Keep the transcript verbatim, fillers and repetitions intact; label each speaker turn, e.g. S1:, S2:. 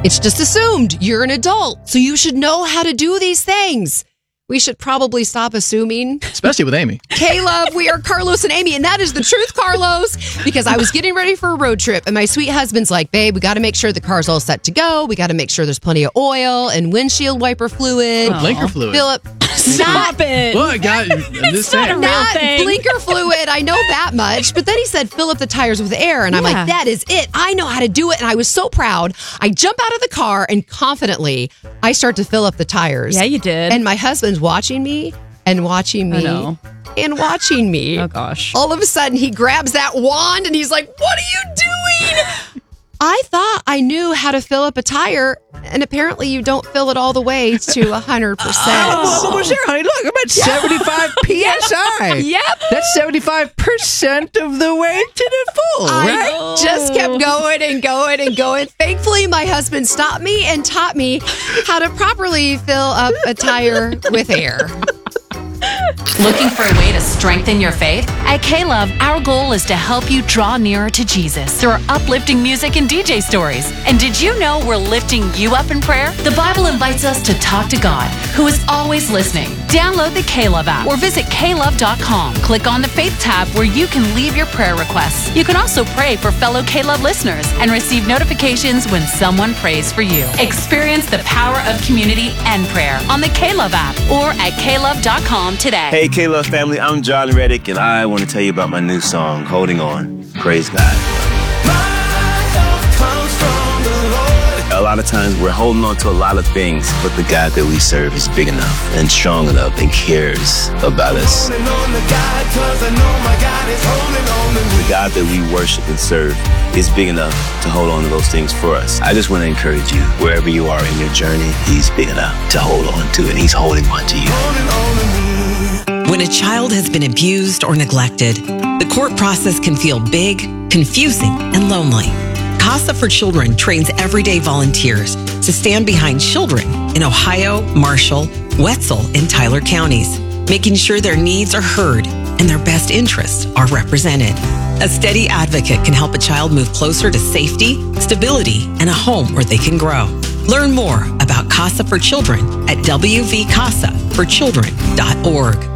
S1: It's just assumed you're an adult, so you should know how to do these things. We should probably stop assuming.
S2: Especially with Amy.
S1: K-Love, we are Carlos and Amy, and that is the truth, Carlos, because I was getting ready for a road trip, and my sweet husband's like, babe, we got to make sure the car's all set to go. We got to make sure there's plenty of oil and windshield wiper fluid.
S2: Oh, blinker fluid.
S1: Philip,
S3: Stop it.
S2: Look, God, this
S3: not a
S2: thing.
S3: real
S1: not
S3: thing.
S1: blinker fluid. I know that much. But then he said, fill up the tires with air. And I'm
S3: Yeah.
S1: like, that is it. I know how to do it. And I was so proud. I jump out of the car and confidently I start to fill up the tires.
S3: Yeah, you did.
S1: And my husband's watching me and watching me
S3: no.
S1: and watching me.
S3: Oh, gosh.
S1: All of a sudden he grabs that wand and he's like, what are you doing? I thought I knew how to fill up a tire, and apparently you don't fill it all the way to one hundred percent.
S2: Oh, what was there, honey? Look, I'm at seventy-five P S I.
S3: Yep.
S2: That's seventy-five percent of the way to the full, right?
S1: I just kept going and going and going. Thankfully, my husband stopped me and taught me how to properly fill up a tire with air.
S4: Looking for a way to strengthen your faith? At K-Love, our goal is to help you draw nearer to Jesus through our uplifting music and D J stories. And did you know we're lifting you up in prayer? The Bible invites us to talk to God, who is always listening. Download the K-Love app or visit K love dot com. Click on the Faith tab where you can leave your prayer requests. You can also pray for fellow K-Love listeners and receive notifications when someone prays for you. Experience the power of community and prayer on the K-Love app or at K love dot com today.
S5: Hey, K-Love family, I'm John Reddick, and I want to tell you about my new song, Holding On. Praise God. A lot of times we're holding on to a lot of things, but the God that we serve is big enough and strong enough and cares about us. The God that we worship and serve is big enough to hold on to those things for us. I just want to encourage you, wherever you are in your journey, He's big enough to hold on to, and He's holding on to you.
S6: When a child has been abused or neglected, the court process can feel big, confusing, and lonely. CASA for Children trains everyday volunteers to stand behind children in Ohio, Marshall, Wetzel, and Tyler counties, making sure their needs are heard and their best interests are represented. A steady advocate can help a child move closer to safety, stability, and a home where they can grow. Learn more about CASA for Children at w v casa for children dot org.